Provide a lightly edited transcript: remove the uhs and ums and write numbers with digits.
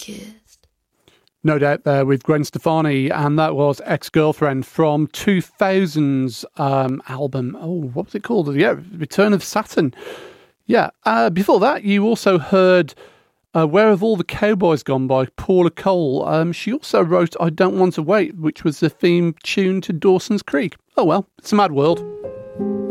kissed. No doubt there with Gwen Stefani, and that was Ex-Girlfriend from 2000's album. Oh, what was it called? Yeah, Return of Saturn. Yeah, before that, you also heard Where Have All the Cowboys Gone by Paula Cole. She also wrote I Don't Want to Wait, which was the theme tune to Dawson's Creek. Oh well, it's a mad world.